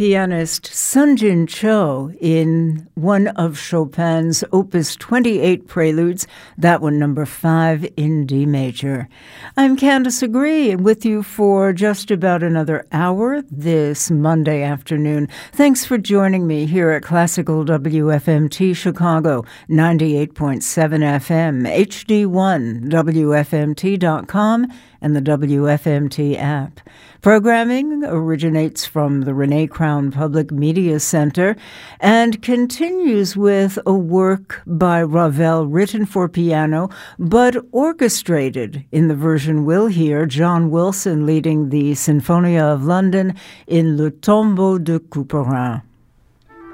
pianist Sunjin Cho in one of Chopin's Opus 28 preludes, that one number 5 in D major. I'm Candace Agree with you for just about another hour this Monday afternoon. Thanks for joining me here at Classical WFMT Chicago, 98.7 FM, HD1, WFMT.com, and the WFMT app. Programming originates from the Renee Crown Public Media Center and continues with a work by Ravel written for piano but orchestrated in the version we'll hear, John Wilson leading the Sinfonia of London in Le Tombeau de Couperin.